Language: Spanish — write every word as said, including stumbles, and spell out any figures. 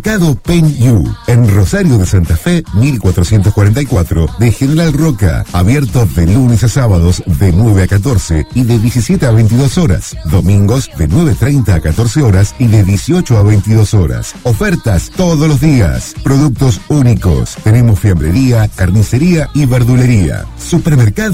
Supermercado Penyu, en Rosario de Santa Fe, mil cuatrocientos cuarenta y cuatro, de General Roca, abierto de lunes a sábados de nueve a catorce y de diecisiete a veintidós horas, domingos de nueve treinta a catorce horas y de dieciocho a veintidós horas. Ofertas todos los días, productos únicos. Tenemos fiambrería, carnicería y verdulería. Supermercado